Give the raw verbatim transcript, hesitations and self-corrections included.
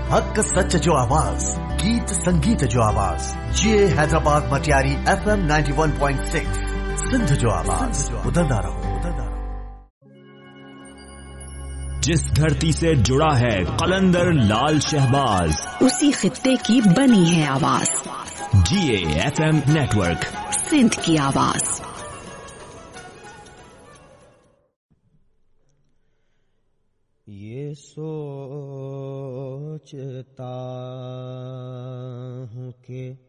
हक सच जो आवाज, गीत संगीत जो आवाज, ये Hyderabad Matiari F M ninety one point six, Sindh जो आवाज, उतरदा रहो, उतरदा रहो। जिस धरती से जुड़ा है कलंदर लाल शहबाज, उसी खित्ते की बनी है आवाज। जीए एफ एम नेटवर्क, सिंध की आवाज। ये सोचता हूँ कि